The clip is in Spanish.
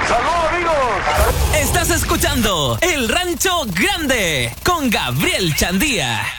¡Saludos, amigos! Estás escuchando El Rancho Grande con Gabriel Chandía.